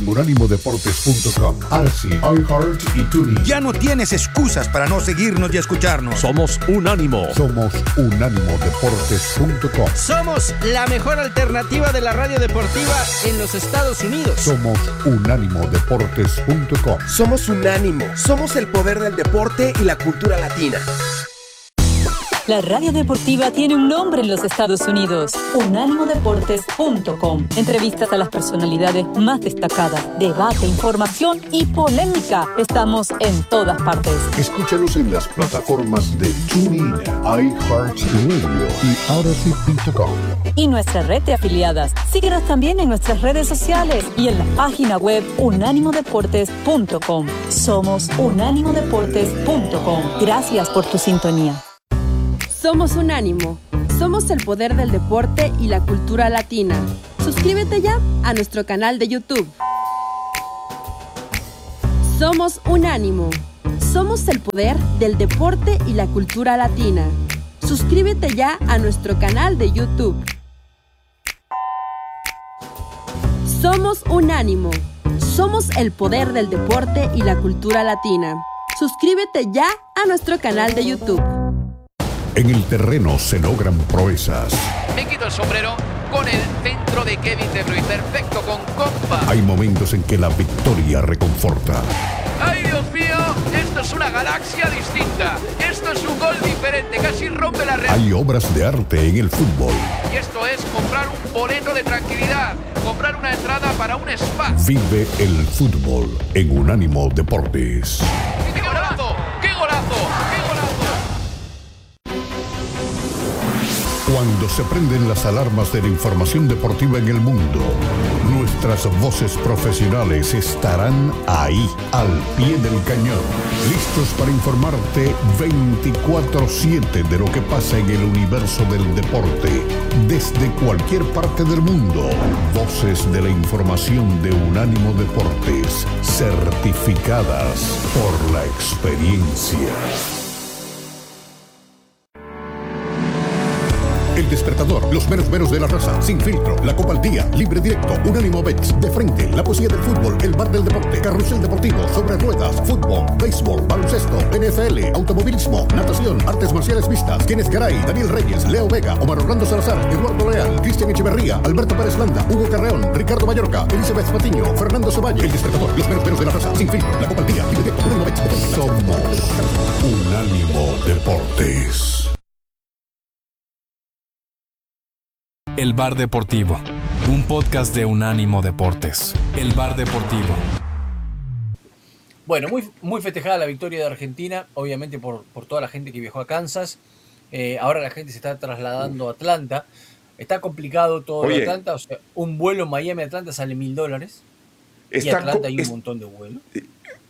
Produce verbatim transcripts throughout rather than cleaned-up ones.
unánimo deportes punto com, Arsi, iHeart y TuneIn. Ya no tienes excusas para no seguirnos y escucharnos. Somos Unánimo. Somos unánimo deportes punto com. Somos la mejor alternativa de la radio deportiva en los Estados Unidos. Somos unánimo deportes punto com. Somos Unánimo. Somos el poder del deporte y la cultura latina. La radio deportiva tiene un nombre en los Estados Unidos. unánimo deportes punto com. Entrevistas a las personalidades más destacadas, debate, información y polémica. Estamos en todas partes. Escúchanos en las plataformas de TuneIn, iHeart Radio y Arsi punto com. Y nuestra red de afiliadas. Síguenos también en nuestras redes sociales y en la página web unánimo deportes punto com. Somos unánimo deportes punto com. Gracias por tu sintonía. Somos Unánimo. Somos el poder del deporte y la cultura latina. Suscríbete ya a nuestro canal de YouTube. Somos Unánimo. Somos el poder del deporte y la cultura latina. Suscríbete ya a nuestro canal de YouTube. Somos Unánimo. Somos el poder del deporte y la cultura latina. Suscríbete ya a nuestro canal de YouTube. En el terreno se logran proezas. Me quito el sombrero con el centro de Kevin De Bruyne. Perfecto, con compa. Hay momentos en que la victoria reconforta. ¡Ay, Dios mío! Esto es una galaxia distinta. Esto es un gol diferente. Casi rompe la red. Hay obras de arte en el fútbol. Y esto es comprar un boleto de tranquilidad. Comprar una entrada para un spa. Vive el fútbol en Unánimo Deportes. ¡Qué golazo! ¡Qué golazo! ¡Qué golazo! Cuando se prenden las alarmas de la información deportiva en el mundo, nuestras voces profesionales estarán ahí, al pie del cañón, listos para informarte veinticuatro siete de lo que pasa en el universo del deporte, desde cualquier parte del mundo. Voces de la información de Unánimo Deportes, certificadas por la experiencia. El Despertador, los meros meros de la raza, Sin Filtro, La Copa al Día, Libre Directo, Unánimo Bets, De Frente, La Poesía del Fútbol, El Bar del Deporte, Carrusel Deportivo, Sobre Ruedas, Fútbol, Béisbol, Baloncesto, N F L, Automovilismo, Natación, Artes Marciales Mixtas, Kenneth Garay, Daniel Reyes, Leo Vega, Omar Orlando Salazar, Eduardo Leal, Cristian Echeverría, Alberto Pérez Landa, Hugo Carreón, Ricardo Mallorca, Elizabeth Patiño, Fernando Ceballos. El Despertador, los meros meros de la raza, Sin Filtro, La Copa al Día, Libre Directo, Unánimo Bets. Somos Unánimo Deportes. El Bar Deportivo, un podcast de Unánimo Deportes. El Bar Deportivo. Bueno, muy, muy festejada la victoria de Argentina, obviamente por, por toda la gente que viajó a Kansas. Eh, ahora la gente se está trasladando a Atlanta. Está complicado todo de Atlanta. O sea, un vuelo Miami-Atlanta sale mil dólares. Y Atlanta hay un es, montón de vuelos. Eh,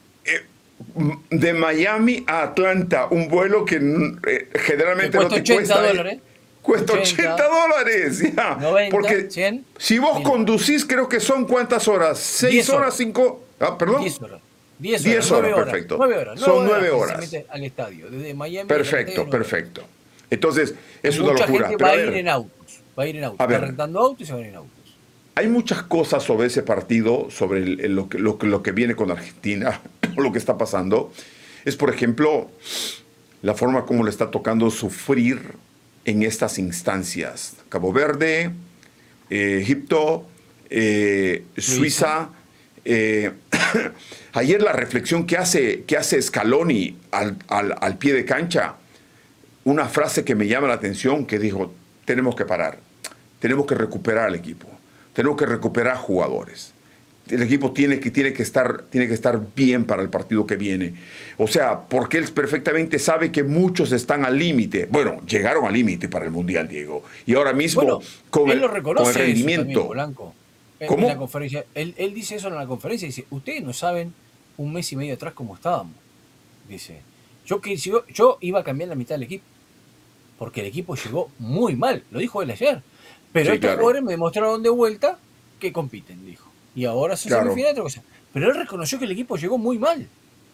eh, de Miami a Atlanta, un vuelo que eh, generalmente que no te ochenta cuesta... dólares. Cuesta ochenta dólares, ya. noventa, porque cien, si vos mil. conducís, creo que son ¿cuántas horas? ¿Seis horas, cinco? Ah, perdón. Diez horas. Diez horas, Diez horas, horas, perfecto. Nueve horas. Son nueve horas. horas. Se mete al estadio, desde Miami. Perfecto, perfecto. Entonces, es una Mucha locura. gente Pero va a a ir ver, en autos. Va a ir en autos. A ver. Está rentando autos y se van en autos. hay muchas cosas sobre ese partido, sobre el- el- lo, que, lo, que, lo que viene con Argentina, lo que está pasando. Es, por ejemplo, la forma como le está tocando sufrir en estas instancias. Cabo Verde, eh, Egipto, eh, Suiza. eh, ayer la reflexión que hace, que hace Scaloni al, al, al pie de cancha, una frase que me llama la atención, que dijo, tenemos que parar, tenemos que recuperar al equipo, tenemos que recuperar jugadores. El equipo tiene que, tiene, que estar, tiene que estar bien para el partido que viene. O sea, porque él perfectamente sabe que muchos están al límite. Bueno, llegaron al límite para el Mundial, Diego. Y ahora mismo, Bueno, con, él el, lo con reconoce el rendimiento... eso también, Polanco. En- ¿Cómo? En la conferencia. Él, él dice eso en la conferencia. Dice, ustedes no saben un mes y medio atrás cómo estábamos. Dice, yo, que, yo, yo iba a cambiar la mitad del equipo. Porque el equipo llegó muy mal. Lo dijo él ayer. Pero Sí, estos claro. jugadores me demostraron de vuelta que compiten, dijo. Y ahora se Claro. semifinal otra cosa. Pero él reconoció que el equipo llegó muy mal.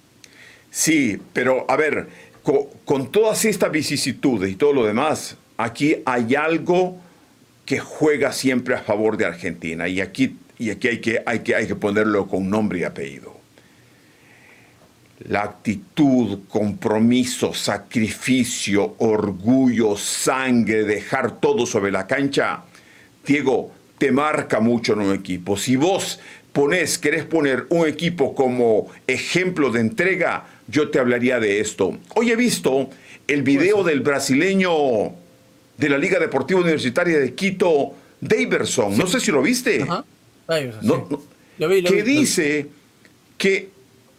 Sí, pero a ver, con, con todas estas vicisitudes y todo lo demás, aquí hay algo que juega siempre a favor de Argentina. Y aquí y aquí hay que, hay que, hay que ponerlo con nombre y apellido. La actitud, compromiso, sacrificio, orgullo, sangre, dejar todo sobre la cancha, Diego, te marca mucho en un equipo. Si vos ponés, querés poner un equipo como ejemplo de entrega, yo te hablaría de esto. Hoy he visto el video del brasileño de la Liga Deportiva Universitaria de Quito, Daverson. Sí. No sé si lo viste. Ajá. Daverson, no, sí. no, lo vi, lo que vi, dice lo vi. que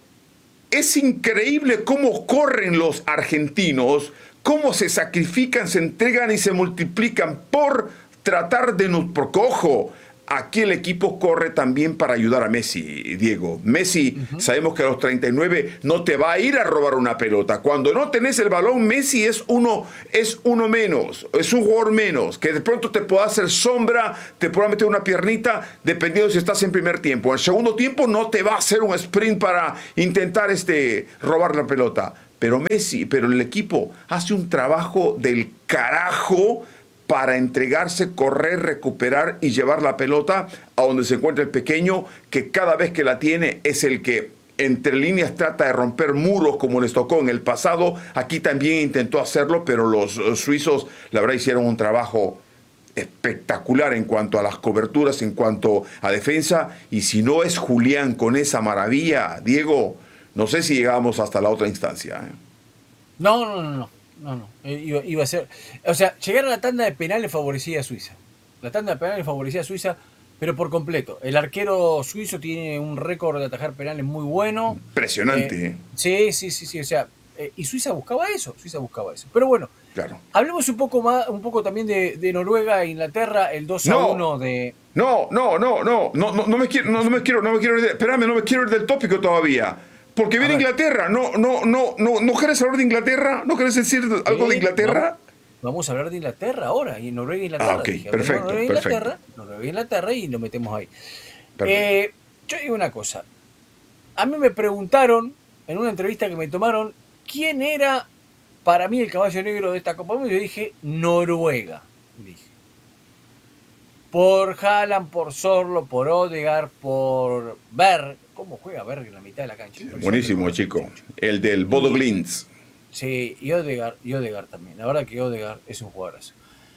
es increíble cómo corren los argentinos, cómo se sacrifican, se entregan y se multiplican por tratar de... Por cojo, aquí el equipo corre también para ayudar a Messi, Diego. Messi, uh-huh. sabemos que a los treinta y nueve no te va a ir a robar una pelota. Cuando no tenés el balón, Messi es uno, es uno menos, es un jugador menos, que de pronto te pueda hacer sombra, te pueda meter una piernita, dependiendo si estás en primer tiempo. En el segundo tiempo no te va a hacer un sprint para intentar este, robar la pelota. Pero Messi, pero el equipo hace un trabajo del carajo para entregarse, correr, recuperar y llevar la pelota a donde se encuentra el pequeño, que cada vez que la tiene es el que entre líneas trata de romper muros como les tocó en el pasado. Aquí también intentó hacerlo, pero los suizos, la verdad, hicieron un trabajo espectacular en cuanto a las coberturas, en cuanto a defensa. Y si no es Julián con esa maravilla, Diego, no sé si llegamos hasta la otra instancia. ¿eh? No, no, no, no. No, no, iba, iba a ser... O sea, llegar a la tanda de penales favorecía a Suiza. La tanda de penales favorecía a Suiza, pero por completo. El arquero suizo tiene un récord de atajar penales muy bueno. Impresionante. Eh, sí, sí, sí, sí. O sea, eh, y Suiza buscaba eso, Suiza buscaba eso. Pero bueno, claro. Hablemos un poco más, un poco también de, de Noruega e Inglaterra, el dos a uno no, de... No, no, no, no, no, no, no me quiero, no, no me quiero, no me quiero ir de, espérame, no me quiero ir del tópico todavía. Porque viene Inglaterra, no, no, no, no, ¿no querés hablar de Inglaterra? ¿No querés decir algo sí, de Inglaterra? Vamos, vamos a hablar de Inglaterra ahora, y Noruega e Inglaterra. Ah, ok, dije, perfecto, Noruega e perfecto. Inglaterra, Noruega e Inglaterra y lo metemos ahí. Eh, yo digo una cosa, a mí me preguntaron en una entrevista que me tomaron, ¿quién era para mí el caballo negro de esta Copa Mundial? Yo dije, Noruega, dije. Por Haaland, por Sorlo, por Odegaard, por Berg. ¿Cómo juega Berg en la mitad de la cancha? Buenísimo, chico. El del Bodo Glimt. Sí, y Odegaard, y Odegaard también. La verdad que Odegaard es un jugadorazo.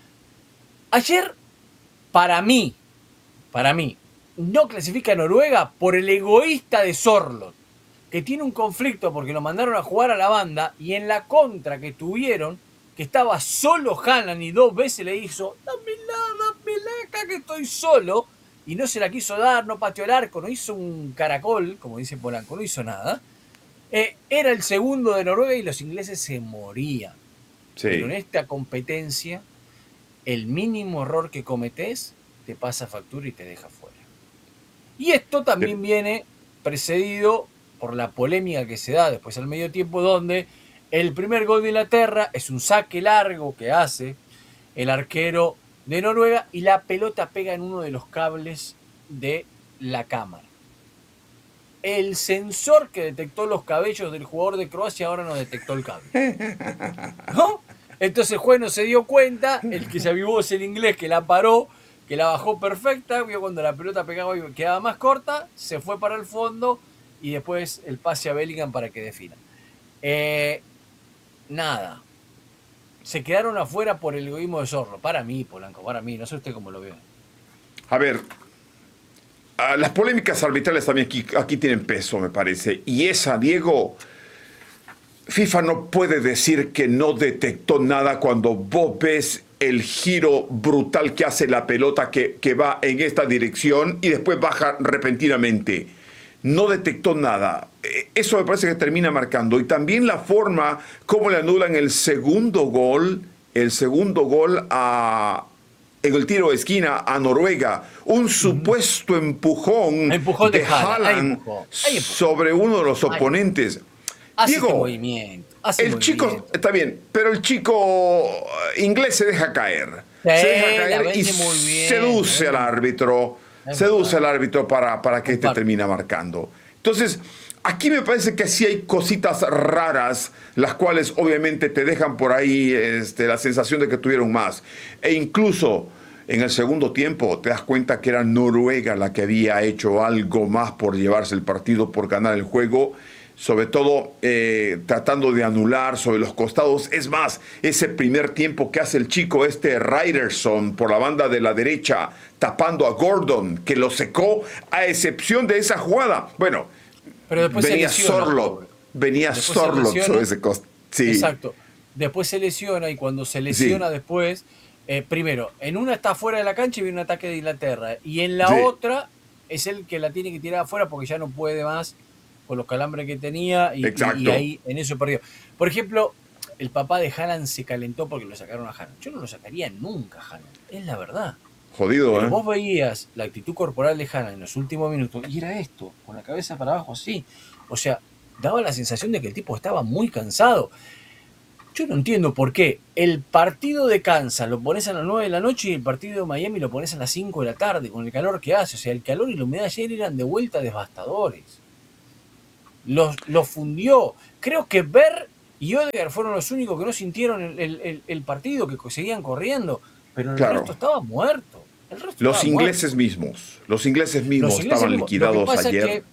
Ayer, para mí, para mí, no clasifica a Noruega por el egoísta de Sorlo, que tiene un conflicto porque lo mandaron a jugar a la banda y en la contra que tuvieron, que estaba solo Haaland y dos veces le hizo, dame la, dame la, acá que estoy solo, y no se la quiso dar, no pateó el arco, no hizo un caracol, como dice Polanco, no hizo nada. Eh, era el segundo de Noruega y los ingleses se morían. Sí. Pero en esta competencia, el mínimo error que cometés te pasa factura y te deja fuera. Y esto también sí. viene precedido por la polémica que se da después al medio tiempo, donde el primer gol de Inglaterra es un saque largo que hace el arquero de Noruega y la pelota pega en uno de los cables de la cámara. El sensor que detectó los cabellos del jugador de Croacia ahora no detectó el cable. ¿No? Entonces el juez no se dio cuenta, el que se avivó es el inglés que la paró, que la bajó perfecta, vio cuando la pelota pegaba y quedaba más corta, se fue para el fondo y después el pase a Bellingham para que defina. Eh, nada. Se quedaron afuera por el egoísmo de Zorro. Para mí, Polanco, para mí. No sé usted cómo lo ve. A ver, las polémicas arbitrales también aquí, aquí tienen peso, me parece. Y esa, Diego, FIFA no puede decir que no detectó nada cuando vos ves el giro brutal que hace la pelota que, que va en esta dirección y después baja repentinamente. No detectó nada. Eso me parece que termina marcando. Y también la forma como le anulan el segundo gol, el segundo gol a, en el tiro de esquina a Noruega. Un supuesto empujón, empujón de, de Haaland sobre uno de los oponentes. Hace Diego, este movimiento. Hace el movimiento. chico, está bien, pero el chico inglés se deja caer. Sí, se deja caer y muy bien, seduce al árbitro. Es seduce verdad. al árbitro para, para que este termina marcando. Entonces, aquí me parece que sí hay cositas raras, las cuales obviamente te dejan por ahí este, la sensación de que tuvieron más. E incluso En el segundo tiempo te das cuenta que era Noruega la que había hecho algo más por llevarse el partido, por ganar el juego, sobre todo eh, tratando de anular sobre los costados. Es más, ese primer tiempo que hace el chico este Ryderson por la banda de la derecha, tapando a Gordon, que lo secó, a excepción de esa jugada. Bueno, pero después venía se lesiona, Sorloth, venía Sorloth sobre ese costado. Sí. Exacto. Después se lesiona y cuando se lesiona sí. después, eh, primero, en una está fuera de la cancha y viene un ataque de Inglaterra. Y en la sí. otra es el que la tiene que tirar afuera porque ya no puede más con los calambres que tenía y, y, y ahí en eso perdió. Por ejemplo, el papá de Haaland se calentó porque lo sacaron a Haaland. Yo no lo sacaría nunca a Haaland, es la verdad. Jodido, Pero ¿eh? Vos veías la actitud corporal de Haaland en los últimos minutos y era esto, con la cabeza para abajo así. O sea, daba la sensación de que el tipo estaba muy cansado. Yo no entiendo por qué el partido de Kansas lo pones a las nueve de la noche y el partido de Miami lo pones a las cinco de la tarde, con el calor que hace. O sea, el calor y la humedad ayer eran de vuelta devastadores. Los, los fundió. Creo que Ver y Odegaard fueron los únicos que no sintieron el, el, el partido, que seguían corriendo. Pero el claro. resto estaba muerto. El resto los estaba ingleses muerto. mismos, los ingleses mismos los ingleses estaban mismos. liquidados Lo que pasa ayer. Es que...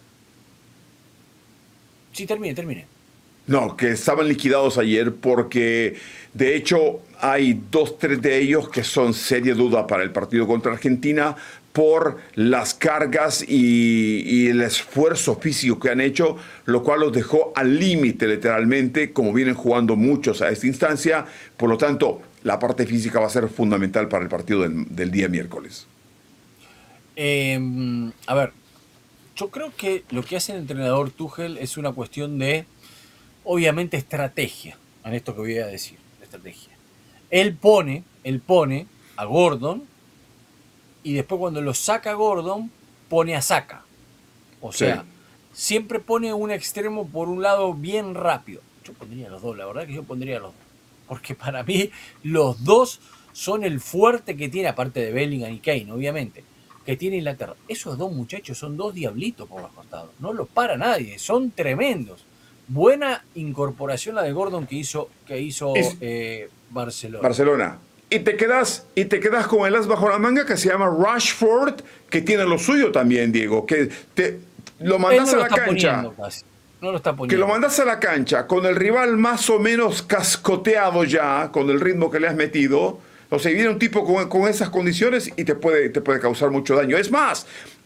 Sí, termine, termine. No, que estaban liquidados ayer porque, de hecho, hay dos, tres de ellos que son seria duda para el partido contra Argentina por las cargas y, y el esfuerzo físico que han hecho, lo cual los dejó al límite literalmente, como vienen jugando muchos a esta instancia. Por lo tanto, la parte física va a ser fundamental para el partido del, del día miércoles. Eh, a ver, yo creo que lo que hace el entrenador Tuchel es una cuestión de, obviamente, estrategia, en esto que voy a decir, estrategia. Él pone, él pone a Gordon y después cuando lo saca Gordon, pone a Saka. O sea, sí. siempre pone un extremo por un lado bien rápido. Yo pondría los dos, la verdad que yo pondría los dos. Porque para mí los dos son el fuerte que tiene, aparte de Bellingham y Kane, obviamente, que tiene Inglaterra. Esos dos muchachos son dos diablitos por los costados. No los para nadie, son tremendos. Buena incorporación la de Gordon que hizo, que hizo eh, Barcelona. Barcelona. Y te quedas, y te quedas con el as bajo la manga que se llama Rashford, que tiene lo suyo también, Diego, que te lo mandas no a la cancha. No lo está poniendo. Que lo mandas a la cancha con el rival más o menos cascoteado ya, con el ritmo que le has metido. O sea, viene un tipo con, con esas condiciones y te puede, te puede causar mucho daño. Es más,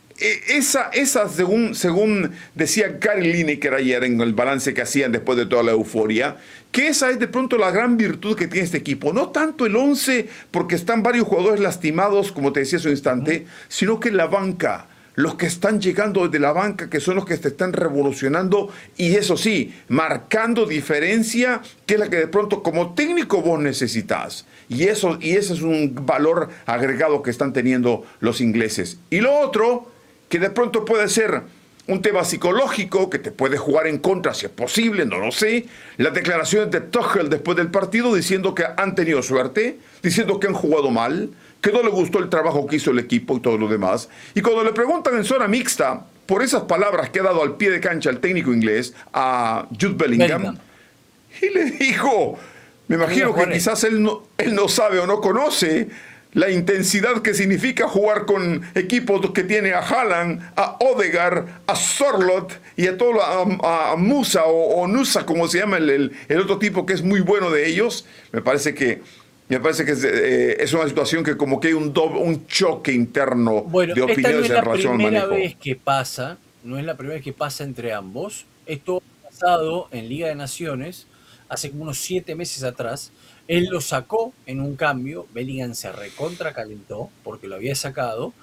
esa, esa según, según decía Gary Lineker ayer en el balance que hacían después de toda la euforia, que esa es de pronto la gran virtud que tiene este equipo. No tanto el once, porque están varios jugadores lastimados, como te decía hace un instante, sino que la banca. Los que están llegando desde la banca, que son los que te están revolucionando y eso sí, marcando diferencia, que es la que de pronto como técnico vos necesitas. Y eso, y ese es un valor agregado que están teniendo los ingleses. Y lo otro, que de pronto puede ser un tema psicológico, que te puede jugar en contra si es posible, no lo sé. Las declaraciones de Tuchel después del partido diciendo que han tenido suerte, diciendo que han jugado mal, que no le gustó el trabajo que hizo el equipo y todo lo demás. Y cuando le preguntan en zona mixta por esas palabras que ha dado al pie de cancha el técnico inglés a Jude Bellingham, Bellingham. y le dijo, me imagino que quizás él no, él no sabe o no conoce la intensidad que significa jugar con equipos que tiene a Haaland, a Odegaard, a Sorloth y a todo a, a, a Musa o, o Nusa, como se llama el, el, el otro tipo que es muy bueno de ellos. Me parece que Me parece que es, eh, es una situación que como que hay un, doble, un choque interno bueno, de opiniones no en relación al manejo. No es la primera vez que pasa, no es la primera vez que pasa entre ambos. Esto ha pasado en Liga de Naciones hace como unos siete meses atrás. Él lo sacó en un cambio, Bellingham se recontra calentó porque lo había sacado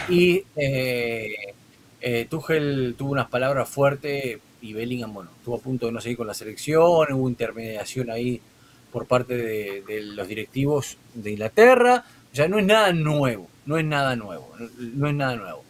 y eh, eh, Tuchel tuvo unas palabras fuertes y Bellingham, bueno, estuvo a punto de no seguir con la selección, hubo intermediación ahí por parte de, de los directivos de Inglaterra. O sea, no es nada nuevo, no es nada nuevo, no, no es nada nuevo.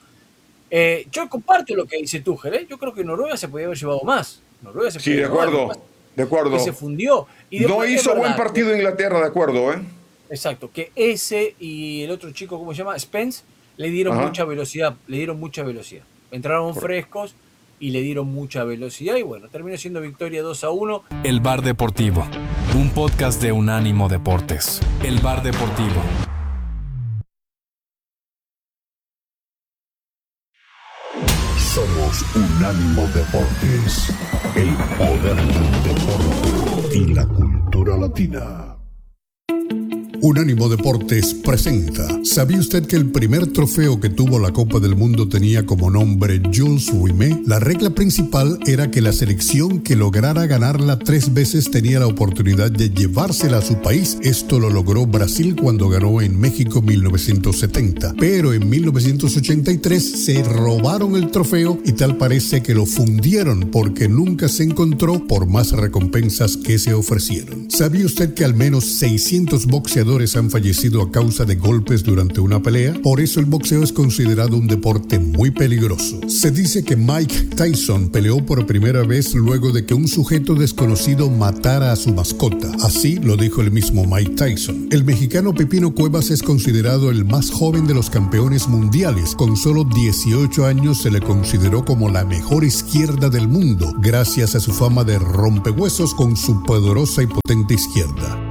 Eh, yo comparto lo que dice Tuchel, ¿eh? Yo creo que Noruega se podía haber llevado más. Noruega se sí, de acuerdo, más, de acuerdo. Que se fundió. Y no hizo buen partido de Inglaterra, de acuerdo, ¿eh? Exacto, que ese y el otro chico, ¿cómo se llama? Spence, le dieron Ajá. mucha velocidad, le dieron mucha velocidad. Entraron frescos y le dieron mucha velocidad y bueno, terminó siendo victoria dos a uno. El Bar Deportivo, un podcast de Unánimo Deportes. El Bar Deportivo. Unánimo Deportes, el poder del deporte y la cultura latina. Unánimo Deportes presenta. ¿Sabía usted que el primer trofeo que tuvo la Copa del Mundo tenía como nombre Jules Rimet? La regla principal era que la selección que lograra ganarla tres veces tenía la oportunidad de llevársela a su país. Esto lo logró Brasil cuando ganó en México mil novecientos setenta. Pero en mil novecientos ochenta y tres se robaron el trofeo y tal parece que lo fundieron porque nunca se encontró por más recompensas que se ofrecieron. ¿Sabía usted que al menos seiscientos boxeadores han fallecido a causa de golpes durante una pelea? Por eso el boxeo es considerado un deporte muy peligroso. Se dice que Mike Tyson peleó por primera vez luego de que un sujeto desconocido matara a su mascota. Así lo dijo el mismo Mike Tyson. El mexicano Pepino Cuevas es considerado el más joven de los campeones mundiales. Con solo dieciocho años se le consideró como la mejor izquierda del mundo, gracias a su fama de rompehuesos con su poderosa y potente izquierda.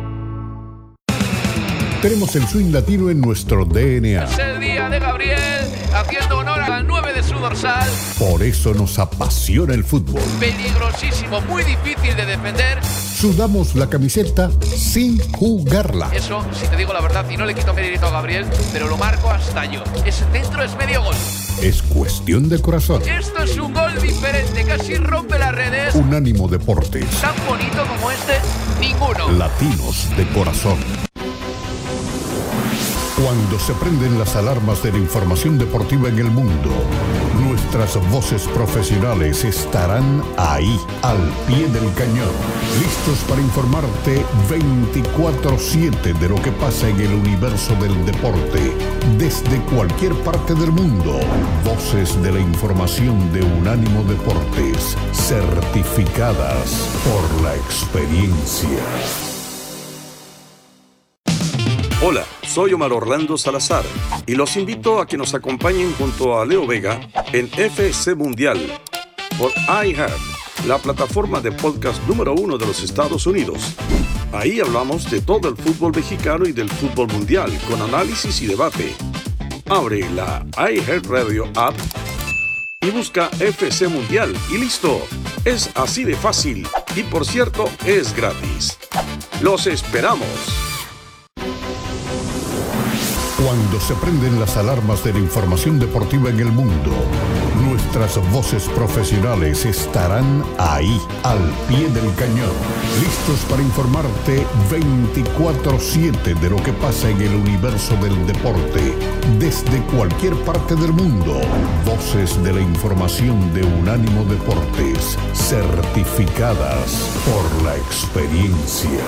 Tenemos el swing latino en nuestro D N A. Es el día de Gabriel, haciendo honor al nueve de su dorsal. Por eso nos apasiona el fútbol. Peligrosísimo, muy difícil de defender. Sudamos la camiseta sin jugarla. Eso, si te digo la verdad, y no le quito mérito a Gabriel, pero lo marco hasta yo. Ese centro es medio gol. Es cuestión de corazón. Esto es un gol diferente, casi rompe las redes. Unánimo Deportes. Tan bonito como este, ninguno. Latinos de corazón. Cuando se prenden las alarmas de la información deportiva en el mundo, nuestras voces profesionales estarán ahí, al pie del cañón, listos para informarte veinticuatro siete de lo que pasa en el universo del deporte, desde cualquier parte del mundo. Voces de la información de Unánimo Deportes, certificadas por la experiencia. Hola, soy Omar Orlando Salazar y los invito a que nos acompañen junto a Leo Vega en F C Mundial por iHeart, la plataforma de podcast número uno de los Estados Unidos. Ahí hablamos de todo el fútbol mexicano y del fútbol mundial con análisis y debate. Abre la iHeart Radio app y busca F C Mundial y listo. Es así de fácil y, por cierto, es gratis. ¡Los esperamos! Cuando se prenden las alarmas de la información deportiva en el mundo, nuestras voces profesionales estarán ahí, al pie del cañón, listos para informarte veinticuatro siete de lo que pasa en el universo del deporte, desde cualquier parte del mundo. Voces de la información de Unánimo Deportes, certificadas por la experiencia.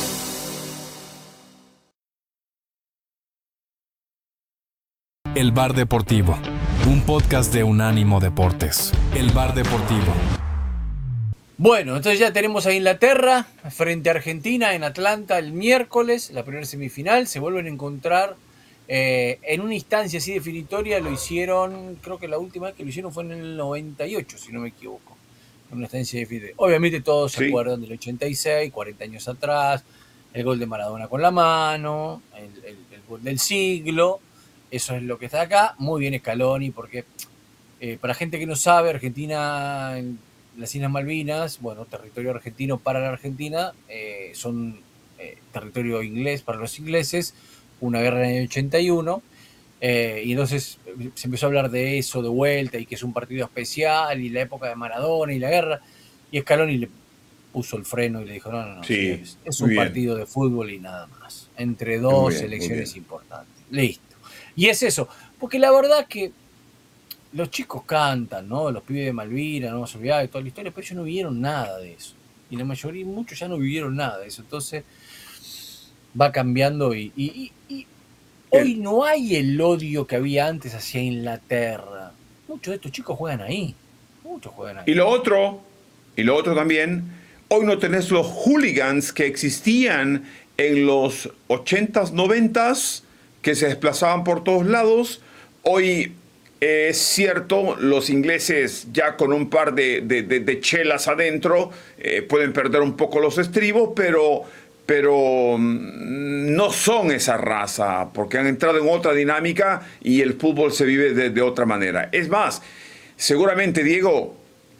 El Bar Deportivo, un podcast de Unánimo Deportes. El Bar Deportivo. Bueno, entonces ya tenemos a Inglaterra frente a Argentina en Atlanta el miércoles, la primera semifinal. Se vuelven a encontrar eh, en una instancia así definitoria. Lo hicieron, creo que la última vez que lo hicieron fue en el noventa y ocho, si no me equivoco. En una instancia definitoria. Obviamente todos sí. se acuerdan del ochenta y seis, cuarenta años atrás, el gol de Maradona con la mano, el, el, el gol del siglo. Eso es lo que está acá. Muy bien Scaloni, porque eh, para gente que no sabe, Argentina, en las Islas Malvinas, bueno, territorio argentino para la Argentina, eh, son eh, territorio inglés para los ingleses, una guerra en el ochenta y uno, eh, y entonces se empezó a hablar de eso, de vuelta, y que es un partido especial, y la época de Maradona y la guerra, y Scaloni le puso el freno y le dijo, no, no, no, sí, es, es un bien. partido de fútbol y nada más, entre dos bien, selecciones importantes. Listo. Y es eso, porque la verdad que los chicos cantan, ¿no? Los pibes de Malvinas, no se olvidaba de toda la historia, pero ellos no vivieron nada de eso. Y la mayoría, muchos ya no vivieron nada de eso. Entonces va cambiando y, y, y, y hoy no hay el odio que había antes hacia Inglaterra. Muchos de estos chicos juegan ahí. Muchos juegan ahí. Y lo otro, y lo otro también, hoy no tenés los hooligans que existían en los ochentas, noventas, que se desplazaban por todos lados. Hoy eh, es cierto, los ingleses ya con un par de, de, de, de chelas adentro eh, pueden perder un poco los estribos, pero, pero no son esa raza, porque han entrado en otra dinámica y el fútbol se vive de, de otra manera. Es más, seguramente, Diego,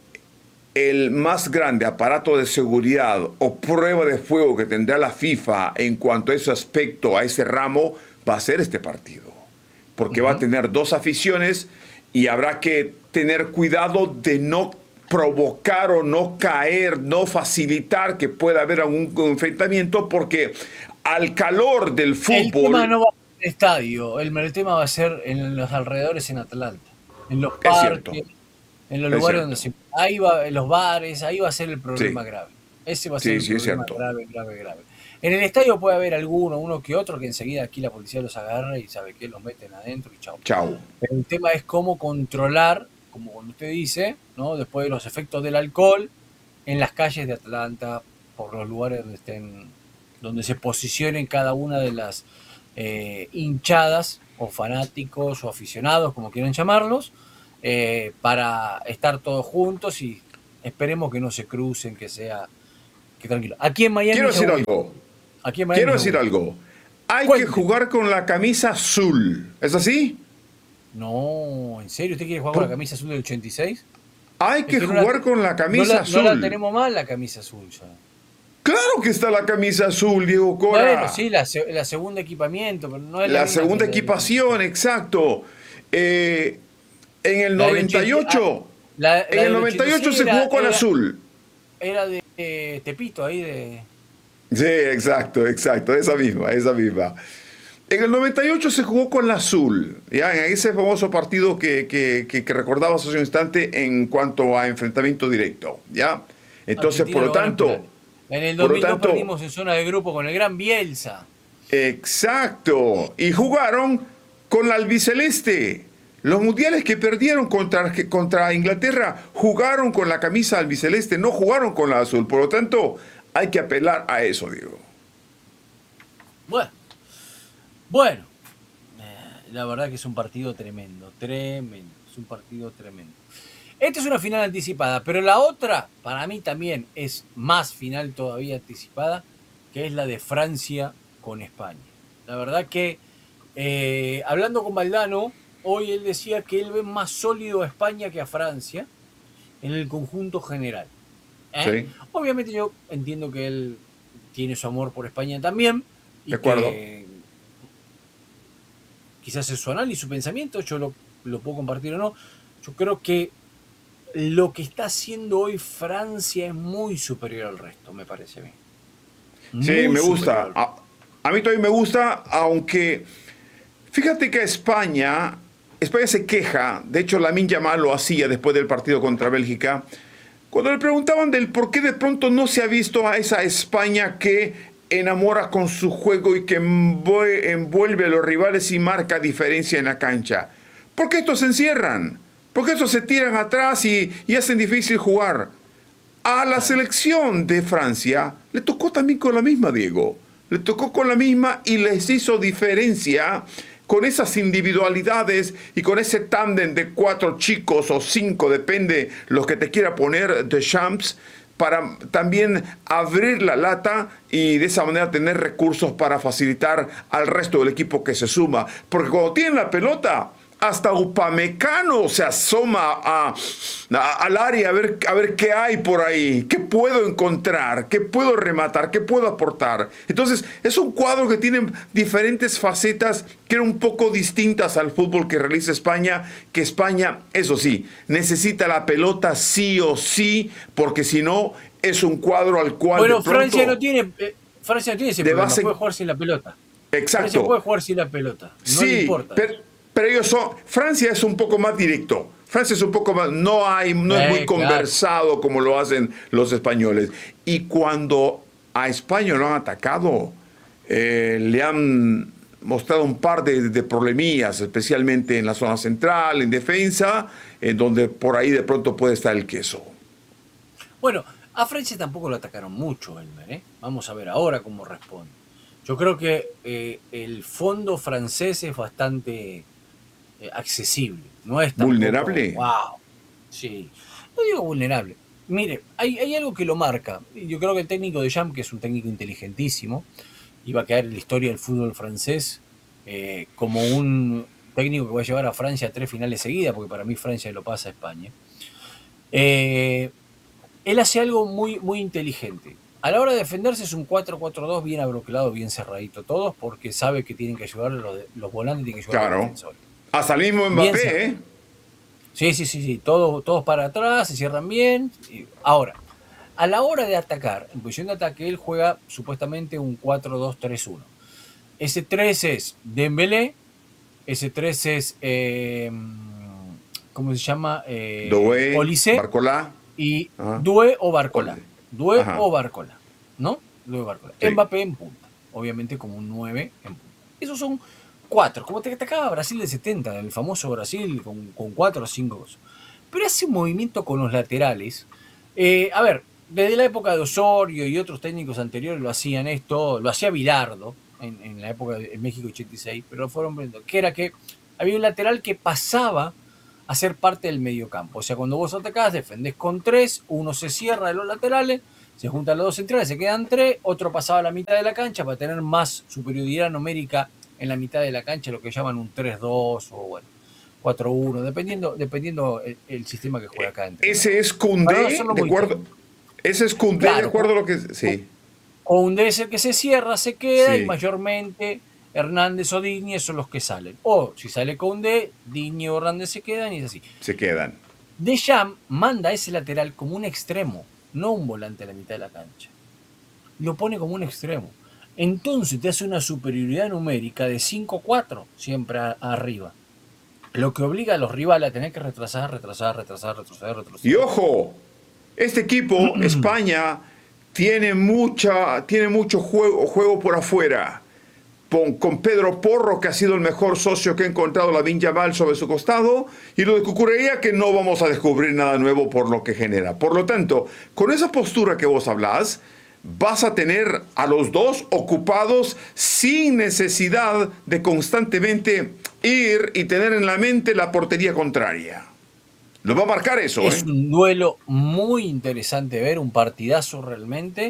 el más grande aparato de seguridad o prueba de fuego que tendrá la FIFA en cuanto a ese aspecto, a ese ramo, va a ser este partido. Porque uh-huh. va a tener dos aficiones y habrá que tener cuidado de no provocar o no caer, no facilitar que pueda haber algún enfrentamiento, porque al calor del fútbol... El tema no va a ser el estadio, el, el tema va a ser en los alrededores en Atlanta, en los parques, en los lugares donde se... Ahí va, en los bares, ahí va a ser el problema sí. grave. Ese va a ser sí, el sí, problema grave, grave, grave. En el estadio puede haber alguno, uno que otro, que enseguida aquí la policía los agarra y sabe que los meten adentro y chau. Chau. Pero el tema es cómo controlar, como cuando usted dice, ¿no? Después de los efectos del alcohol, en las calles de Atlanta, por los lugares donde estén, donde se posicionen cada una de las eh, hinchadas, o fanáticos, o aficionados, como quieran llamarlos, eh, para estar todos juntos y esperemos que no se crucen, que sea que tranquilo. Aquí en Miami. Quiero decir algo. Aquí en Miami Quiero decir algo. Hay Cuente. que jugar con la camisa azul. ¿Es así? No, ¿en serio? ¿Usted quiere jugar ¿Por? con la camisa azul del ochenta y seis? Hay que, que jugar no la, con la camisa no la, azul. No la tenemos mal, la camisa azul ya. Claro que está la camisa azul, Diego Cora. Bueno, sí, la, la segunda equipamiento, pero no es la, la segunda equipación, exacto. Eh, en el la noventa y ocho, la, la en el noventa y ocho se jugó con era, azul. Era de eh, Tepito, ahí de... Sí, exacto, exacto, esa misma, esa misma. En el noventa y ocho se jugó con la azul, ¿ya? En ese famoso partido que, que, que, que recordabas hace un instante en cuanto a enfrentamiento directo, ¿ya? Entonces, Argentina por lo tanto... En el dos mil dos tanto, perdimos en zona de grupo con el gran Bielsa. Exacto. Y jugaron con la albiceleste. Los mundiales que perdieron contra, contra Inglaterra jugaron con la camisa albiceleste, no jugaron con la azul. Por lo tanto, hay que apelar a eso, Diego. Bueno. Bueno. Eh, la verdad que es un partido tremendo. Tremendo. Es un partido tremendo. Esta es una final anticipada, pero la otra, para mí también es más final todavía anticipada, que es la de Francia con España. La verdad que, eh, hablando con Valdano, hoy él decía que él ve más sólido a España que a Francia en el conjunto general. ¿Eh? Sí. Obviamente yo entiendo que él tiene su amor por España también. Y de acuerdo. Que quizás es su análisis, su pensamiento, yo lo, lo puedo compartir o no. Yo creo que lo que está haciendo hoy Francia es muy superior al resto, me parece a mí. Muy sí, me gusta. A, a mí también me gusta, aunque fíjate que España, España se queja, de hecho Lamine Yamal lo hacía después del partido contra Bélgica, cuando le preguntaban del por qué de pronto no se ha visto a esa España que enamora con su juego y que envuelve a los rivales y marca diferencia en la cancha. ¿Por qué estos se encierran? Porque estos se tiran atrás y, y hacen difícil jugar. A la selección de Francia le tocó también con la misma, Diego. Le tocó con la misma y les hizo diferencia con esas individualidades y con ese tándem de cuatro chicos o cinco, depende lo que te quiera poner Deschamps, para también abrir la lata y de esa manera tener recursos para facilitar al resto del equipo que se suma. Porque cuando tienen la pelota, hasta Upamecano se asoma a, a, al área a ver, a ver qué hay por ahí, qué puedo encontrar, qué puedo rematar, qué puedo aportar. Entonces, es un cuadro que tiene diferentes facetas que eran un poco distintas al fútbol que realiza España, que España, eso sí, necesita la pelota sí o sí, porque si no, es un cuadro al cual bueno, de pronto... Francia no tiene, eh, Francia no tiene ese problema, base... puede jugar sin la pelota. Exacto. Francia puede jugar sin la pelota, no sí, le importa. Pero... Pero ellos son, Francia es un poco más directo. Francia es un poco más, no hay, no eh, es muy claro. conversado como lo hacen los españoles. Y cuando a España lo han atacado, eh, le han mostrado un par de, de problemillas, especialmente en la zona central, en defensa, en donde por ahí de pronto puede estar el queso. Bueno, a Francia tampoco lo atacaron mucho, Elmer, ¿eh? Vamos a ver ahora cómo responde. Yo creo que eh, el fondo francés es bastante... accesible, no es tan vulnerable. Wow, sí, no digo vulnerable. Mire, hay, hay algo que lo marca. Yo creo que el técnico Deschamps, que es un técnico inteligentísimo, iba a quedar en la historia del fútbol francés eh, como un técnico que va a llevar a Francia a tres finales seguidas, porque para mí Francia lo pasa a España. Eh, él hace algo muy, muy inteligente. A la hora de defenderse es un cuatro cuatro dos bien abroquelado, bien cerradito todos, porque sabe que tienen que ayudar los, los volantes, tienen que ayudar claro. a los defensores. Hasta el mismo Mbappé, ¿eh? Sí, sí, sí, sí. Todos, todos para atrás, se cierran bien. Ahora, a la hora de atacar, en posición de ataque, él juega supuestamente un cuatro dos tres uno. Ese tres es Dembélé, ese tres es, eh, ¿cómo se llama? Eh, Doué, Olise, Barcola. Y Ajá. Doué o Barcola. Doué Ajá. o Barcola, ¿no? Doué o Barcola. Sí. Mbappé en punta, obviamente como un nueve en punta. Esos son cuatro, como te atacaba Brasil del setenta, el famoso Brasil con, con cuatro o cinco cosas. Pero hace un movimiento con los laterales. Eh, a ver, desde la época de Osorio y otros técnicos anteriores lo hacían esto, lo hacía Bilardo en, en la época de México ochenta y seis, pero fueron viendo que era que había un lateral que pasaba a ser parte del mediocampo. O sea, cuando vos atacás, defendés con tres, uno se cierra de los laterales, se juntan los dos centrales, se quedan tres, otro pasaba a la mitad de la cancha para tener más superioridad numérica en la mitad de la cancha, lo que llaman un tres dos o bueno, cuatro uno, dependiendo, dependiendo el, el sistema que juega acá. Ese es Koundé, de acuerdo. Ese es Koundé, claro, de acuerdo a lo que. Sí. Koundé es el que se cierra, se queda, sí. y mayormente Hernández o Digne son los que salen. O si sale Koundé, Digne o Hernández se quedan y es así. Se quedan. Deschamps manda a ese lateral como un extremo, no un volante a la mitad de la cancha. Lo pone como un extremo. Entonces te hace una superioridad numérica de cinco cuatro siempre a, a arriba. Lo que obliga a los rivales a tener que retrasar, retrasar, retrasar, retroceder, retroceder. Y ojo, este equipo, España, tiene, mucha, tiene mucho juego, juego por afuera. Con, con Pedro Porro, que ha sido el mejor socio que ha encontrado Lamine Yamal sobre su costado, y lo de Cucurella, que no vamos a descubrir nada nuevo por lo que genera. Por lo tanto, con esa postura que vos hablás, vas a tener a los dos ocupados sin necesidad de constantemente ir y tener en la mente la portería contraria. Lo va a marcar eso. Es ¿eh? un duelo muy interesante ver, un partidazo realmente.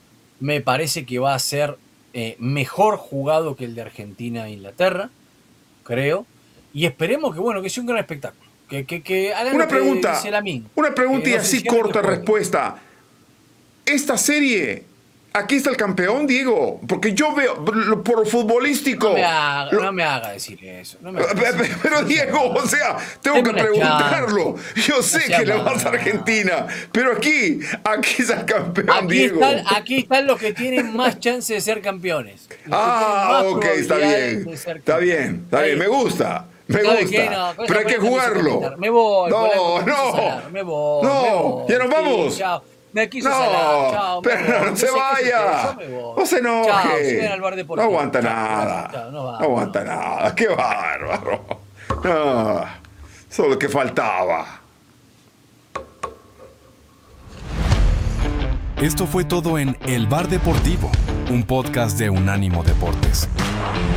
Me parece que va a ser eh, mejor jugado que el de Argentina e Inglaterra, creo. Y esperemos que, bueno, que sea un gran espectáculo. Que, que, que hagan una lo que pregunta, dice Lamine. una pregunta y no así corta que respuesta. Esta serie, aquí está el campeón, Diego, porque yo veo por futbolístico. No me haga, lo, no me haga decir eso. No me haga pero, decir pero eso. Diego, o sea, tengo Deme que preguntarlo. chance. Yo sé No que le mal. vas a Argentina, pero aquí, aquí está el campeón, Aquí Diego. están, aquí están los que tienen más chance de ser campeones. Los Ah, ok, está bien. Está bien, está bien, me gusta. Me gusta, no, pero hay que jugarlo. Me voy. No, no. Salar, me voy. No, me voy. ya nos vamos. Sí, chao. Me quiso no, salar. Chao, pero me voy. no se vaya. No se enoje. Chao, sigan al bar deportivo. No aguanta chao, nada. Chao, no, va, no aguanta no. nada. Qué bárbaro. No, eso es lo que faltaba. Esto fue todo en El Bar Deportivo, un podcast de Unánimo Deportes.